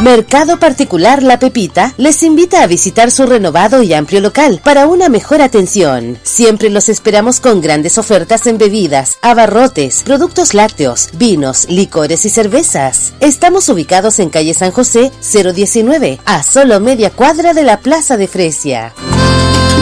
Mercado Particular La Pepita les invita a visitar su renovado y amplio local para una mejor atención. Siempre los esperamos con grandes ofertas en bebidas, abarrotes, productos lácteos, vinos, licores y cervezas. Estamos ubicados en calle San José 019, a solo media cuadra de la Plaza de Fresia.